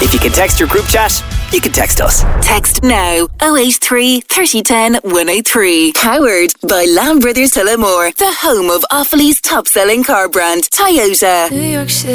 If you can text your group chat, you can text us. Text now 083 3010 103. Powered by Lamb Brothers Tullamore, the home of Offaly's top-selling car brand, Toyota.